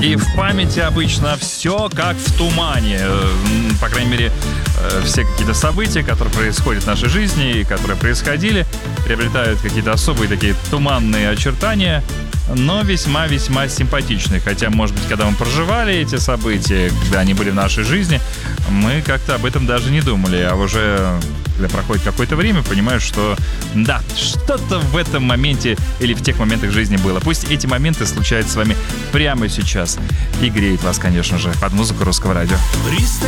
И в памяти обычно все как в тумане. По крайней мере, все какие-то события, которые происходят в нашей жизни и которые происходили, приобретают какие-то особые такие туманные очертания, но весьма-весьма симпатичные. Хотя, может быть, когда мы проживали эти события, когда они были в нашей жизни, мы как-то об этом даже не думали. А уже, когда проходит какое-то время, понимаешь, что да, что-то в этом моменте или в тех моментах жизни было. Пусть эти моменты случаются с вами прямо сейчас. И греет вас, конечно же, под музыку Русского радио.